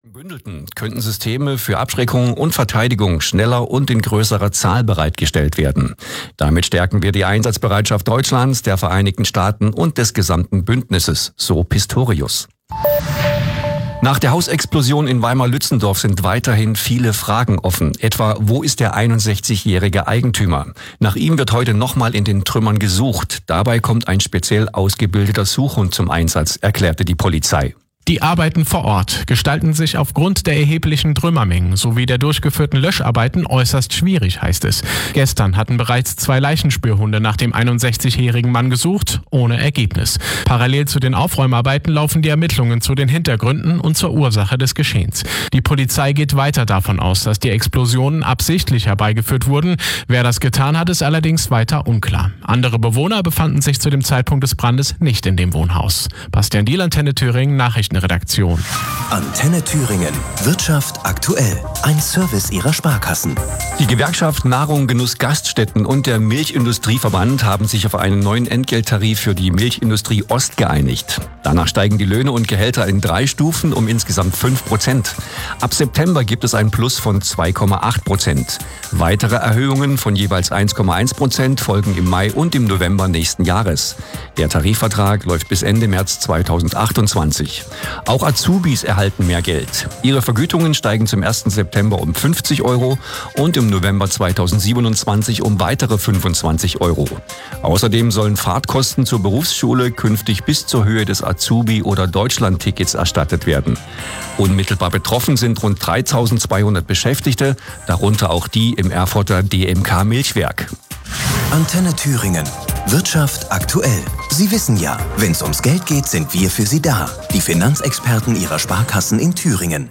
Gebündelten könnten Systeme für Abschreckung und Verteidigung schneller und in größerer Zahl bereitgestellt werden. Damit stärken wir die Einsatzbereitschaft Deutschlands, der Vereinigten Staaten und des gesamten Bündnisses, so Pistorius. Nach der Hausexplosion in Weimar-Lützendorf sind weiterhin viele Fragen offen. Etwa, wo ist der 61-jährige Eigentümer? Nach ihm wird heute nochmal in den Trümmern gesucht. Dabei kommt ein speziell ausgebildeter Suchhund zum Einsatz, erklärte die Polizei. Die Arbeiten vor Ort gestalten sich aufgrund der erheblichen Trümmermengen sowie der durchgeführten Löscharbeiten äußerst schwierig, heißt es. Gestern hatten bereits 2 Leichenspürhunde nach dem 61-jährigen Mann gesucht, ohne Ergebnis. Parallel zu den Aufräumarbeiten laufen die Ermittlungen zu den Hintergründen und zur Ursache des Geschehens. Die Polizei geht weiter davon aus, dass die Explosionen absichtlich herbeigeführt wurden. Wer das getan hat, ist allerdings weiter unklar. Andere Bewohner befanden sich zu dem Zeitpunkt des Brandes nicht in dem Wohnhaus. Bastian Diel, Antenne Thüringen, Nachrichtenredaktion. Antenne Thüringen. Wirtschaft aktuell. Ein Service Ihrer Sparkassen. Die Gewerkschaft Nahrung, Genuss, Gaststätten und der Milchindustrieverband haben sich auf einen neuen Entgelttarif für die Milchindustrie Ost geeinigt. Danach steigen die Löhne und Gehälter in 3 Stufen um insgesamt 5%. Ab September gibt es ein Plus von 2,8%. Weitere Erhöhungen von jeweils 1,1% folgen im Mai und im November nächsten Jahres. Der Tarifvertrag läuft bis Ende März 2028. Auch Azubis erhalten mehr Geld. Ihre Vergütungen steigen zum 1. September um 50 € und im November 2027 um weitere 25 €. Außerdem sollen Fahrtkosten zur Berufsschule künftig bis zur Höhe des Azubi- oder Deutschlandtickets erstattet werden. Unmittelbar betroffen sind rund 3.200 Beschäftigte, darunter auch die im Erfurter DMK Milchwerk. Antenne Thüringen. Wirtschaft aktuell. Sie wissen ja, wenn es ums Geld geht, sind wir für Sie da. Die Finanzexperten Ihrer Sparkassen in Thüringen.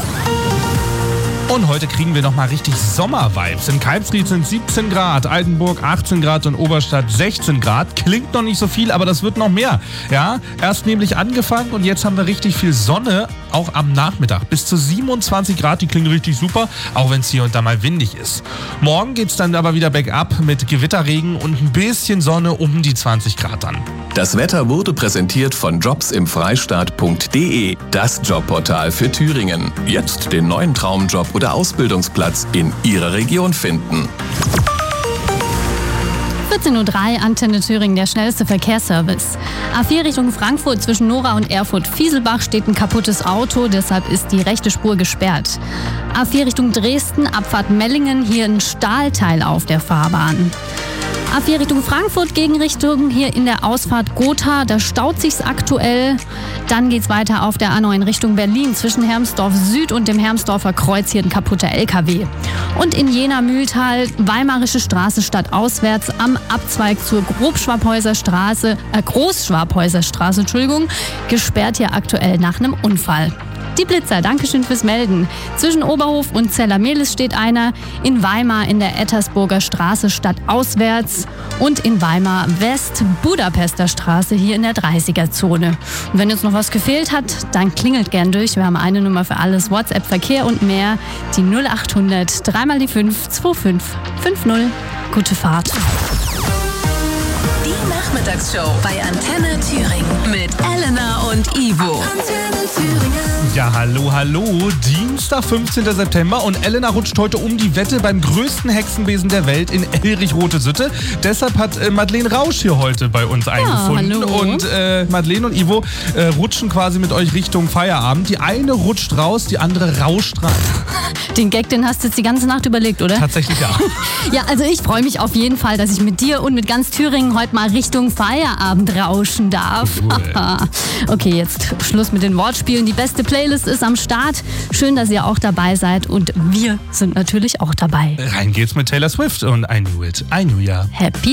Und heute kriegen wir nochmal richtig Sommer-Vibes. In Kalbsried sind 17 Grad, Altenburg 18 Grad und Oberstadt 16 Grad. Klingt noch nicht so viel, aber das wird noch mehr. Ja, erst nämlich angefangen und jetzt haben wir richtig viel Sonne, auch am Nachmittag. Bis zu 27 Grad, die klingen richtig super, auch wenn es hier und da mal windig ist. Morgen geht's dann aber wieder bergab mit Gewitterregen und ein bisschen Sonne um die 20 Grad dann. Das Wetter wurde präsentiert von jobsimfreistaat.de, das Jobportal für Thüringen. Jetzt den neuen Traumjob oder Ausbildungsplatz in Ihrer Region finden. 14:03 Uhr, Antenne Thüringen, der schnellste Verkehrsservice. A4 Richtung Frankfurt zwischen Nora und Erfurt-Fieselbach steht ein kaputtes Auto, deshalb ist die rechte Spur gesperrt. A4 Richtung Dresden, Abfahrt Mellingen, hier ein Stahlteil auf der Fahrbahn. A4 Richtung Frankfurt, Gegenrichtung hier in der Ausfahrt Gotha, da staut sich's aktuell. Dann geht's weiter auf der A9 Richtung Berlin zwischen Hermsdorf Süd und dem Hermsdorfer Kreuz, hier ein kaputter LKW. Und in Jena-Mühltal, Weimarische Straße stadtauswärts am Abzweig zur Großschwabhäuser Straße, gesperrt hier aktuell nach einem Unfall. Die Blitzer, Dankeschön fürs Melden. Zwischen Oberhof und Zellermehlis steht einer, in Weimar in der Ettersburger Straße stadtauswärts und in Weimar West Budapester Straße hier in der 30er-Zone. Und wenn jetzt noch was gefehlt hat, dann klingelt gern durch. Wir haben eine Nummer für alles, WhatsApp, Verkehr und mehr, die 0800 3 mal die 5 2550. Gute Fahrt. Die Nachmittagsshow bei Antenne Thüringen mit Elena und Ivo. Antenne Thüringen. Ja, hallo, Dienstag, 15. September und Elena rutscht heute um die Wette beim größten Hexenbesen der Welt in Elrich-Rote-Sütte. Deshalb hat Madeleine Rausch hier heute bei uns eingefunden. Hallo. Und Madeleine und Ivo rutschen quasi mit euch Richtung Feierabend. Die eine rutscht raus, die andere rauscht rein. Den Gag, den hast du jetzt die ganze Nacht überlegt, oder? Tatsächlich ja. Ja, also ich freue mich auf jeden Fall, dass ich mit dir und mit ganz Thüringen heute mal Richtung Feierabend rauschen darf. Cool. Okay, jetzt Schluss mit den Wortspielen. Die beste Playlist ist am Start. Schön, dass ihr auch dabei seid und wir sind natürlich auch dabei. Rein geht's mit Taylor Swift und I Knew It, I Knew Ya. Happy